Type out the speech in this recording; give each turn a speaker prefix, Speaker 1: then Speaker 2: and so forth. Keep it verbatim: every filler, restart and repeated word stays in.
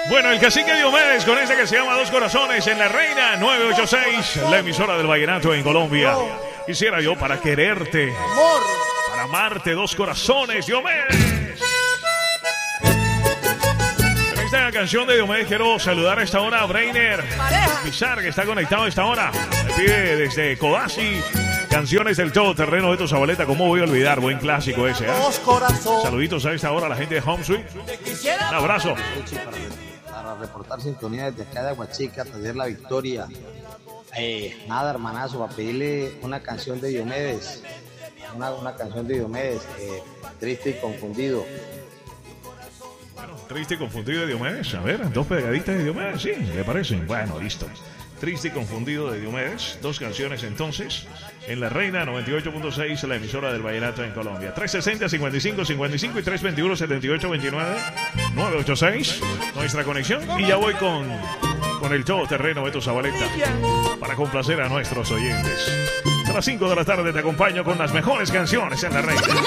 Speaker 1: Bueno, el cacique Diomedes con ese que se llama Dos Corazones en La Reina nueve ocho seis, la emisora del vallenato en Colombia. Quisiera yo para quererte, para amarte, Dos Corazones, Diomedes. En esta canción de Diomedes quiero saludar a esta hora a Breiner Pizar, que está conectado a esta hora. Me pide desde Codazzi canciones del todoterreno de tu Zabaleta. ¿Cómo voy a olvidar? Buen clásico ese, ¿eh? Saluditos a esta hora a la gente de Home Sweet. Un abrazo.
Speaker 2: Para reportar sintonía desde acá de Aguachica, taller La Victoria. Eh, nada, hermanazo, para pedirle una canción de Diomedes. Una, una canción de Diomedes, eh, Triste y Confundido.
Speaker 1: Bueno, Triste y Confundido de Diomedes. A ver, dos pegaditas de Diomedes, sí, ¿le parecen? Bueno, listo. Triste y Confundido de Diomedes. Dos canciones entonces en La Reina noventa y ocho punto seis, la emisora del vallenato en Colombia. tres sesenta, cincuenta y cinco cincuenta y cinco y tres veintiuno, setenta y ocho veintinueve, nueve ocho seis. Nuestra conexión. Y ya voy con, con el todoterreno Beto Zabaleta para complacer a nuestros oyentes. A las cinco de la tarde te acompaño con las mejores canciones en La Reina.